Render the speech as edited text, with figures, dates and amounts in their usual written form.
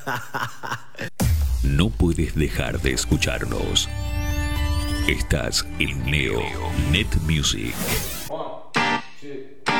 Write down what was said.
No puedes dejar de escucharnos. Estás en Neo Net Music. 1, 2.